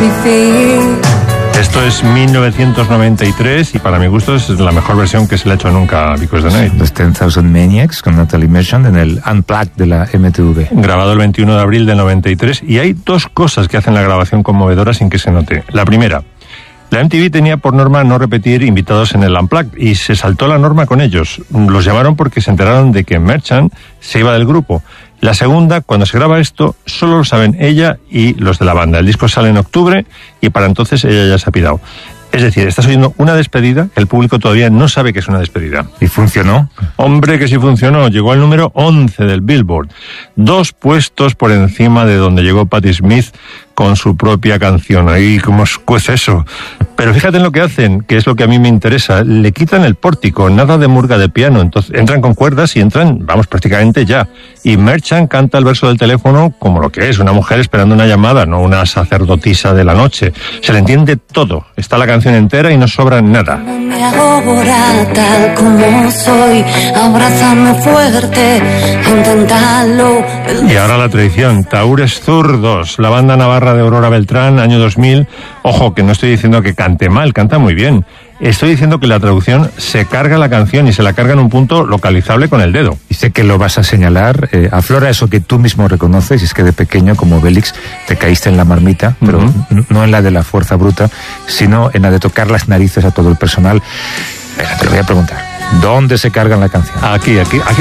Esto es 1993 y para mi gusto es la mejor versión que se le ha hecho nunca a Because the Night. Los 10,000 Maniacs con Natalie Merchant en el Unplugged de la MTV. Grabado el 21 de abril del 93, y hay dos cosas que hacen la grabación conmovedora sin que se note. La primera, la MTV tenía por norma no repetir invitados en el Unplugged y se saltó la norma con ellos. Los llamaron porque se enteraron de que Merchant se iba del grupo. La segunda, cuando se graba esto, solo lo saben ella y los de la banda. El disco sale en octubre y para entonces ella ya se ha pirado. Es decir, estás oyendo una despedida que el público todavía no sabe que es una despedida. ¿Y funcionó? Hombre, que sí funcionó. Llegó al número 11 del Billboard. 2 puestos por encima de donde llegó Patti Smith con su propia canción. Ahí, ¿cómo cuece eso? Pero fíjate en lo que hacen, que es lo que a mí me interesa. Le quitan el pórtico, nada de murga de piano. Entonces entran con cuerdas y entran, vamos, prácticamente ya. Y Merchant canta el verso del teléfono como lo que es, una mujer esperando una llamada, no una sacerdotisa de la noche. Se le entiende todo. Está la canción entera y no sobra nada. Ahora tal como soy, abrázame fuerte, inténtalo. Y ahora la tradición, Tahúres Zurdos, la banda navarra de Aurora Beltrán, año 2000. Ojo, que no estoy diciendo que cante mal, canta muy bien. Estoy diciendo que la traducción se carga la canción y se la carga en un punto localizable con el dedo. Y sé que lo vas a señalar, aflora eso que tú mismo reconoces, y es que de pequeño, como Bélix, te caíste en la marmita, pero no en la de la fuerza bruta, sino en la de tocar las narices a todo el personal. Venga, te lo voy a preguntar. ¿Dónde se carga la canción? Aquí